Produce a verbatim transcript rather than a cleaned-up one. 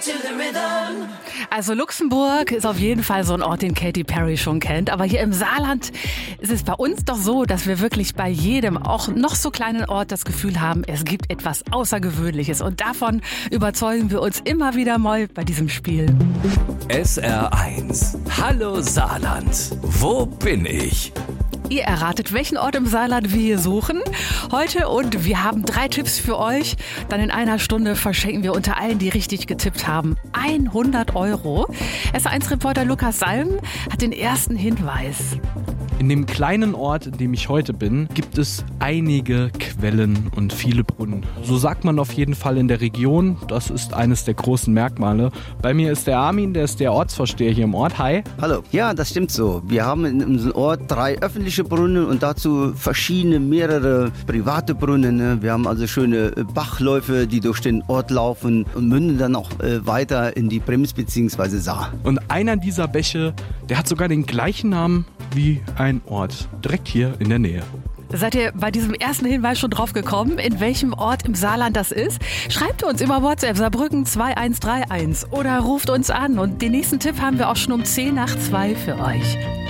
Also Luxemburg ist auf jeden Fall so ein Ort, den Katy Perry schon kennt. Aber hier im Saarland ist es bei uns doch so, dass wir wirklich bei jedem, auch noch so kleinen Ort, das Gefühl haben, es gibt etwas Außergewöhnliches. Und davon überzeugen wir uns immer wieder mal bei diesem Spiel. S R eins. Hallo Saarland. Wo bin ich? Ihr erratet, welchen Ort im Saarland wir hier suchen heute, und wir haben drei Tipps für euch. Dann in einer Stunde verschenken wir unter allen, die richtig getippt haben, hundert Euro. S R eins Reporter Lukas Salm hat den ersten Hinweis. In dem kleinen Ort, in dem ich heute bin, gibt es einige Quellen und viele Brunnen. So sagt man auf jeden Fall in der Region. Das ist eines der großen Merkmale. Bei mir ist der Armin, der ist der Ortsvorsteher hier im Ort. Hi. Hallo. Ja, das stimmt so. Wir haben in unserem Ort drei öffentliche Brunnen und dazu verschiedene, mehrere private Brunnen. Wir haben also schöne Bachläufe, die durch den Ort laufen und münden dann auch weiter in die Brems bzw. Saar. Und einer dieser Bäche, der hat sogar den gleichen Namen wie ein Ort, direkt hier in der Nähe. Seid ihr bei diesem ersten Hinweis schon drauf gekommen, in welchem Ort im Saarland das ist? Schreibt uns über WhatsApp Saarbrücken zwei eins drei eins oder ruft uns an. Und den nächsten Tipp haben wir auch schon um zehn nach zwei für euch.